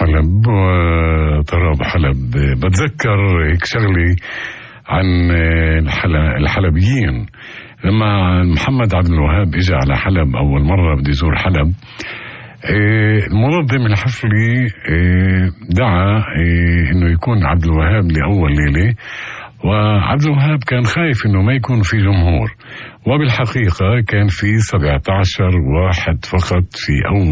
حلب وطراب حلب. بتذكر هيك شغلي عن الحلبيين. لما محمد عبد الوهاب اجى على حلب أول مرة بدي يزور حلب، المنظم الحفلي دعا انه يكون عبد الوهاب لأول ليلة، وعبد الوهاب كان خايف انه ما يكون في جمهور، وبالحقيقة كان في 17 واحد فقط في أول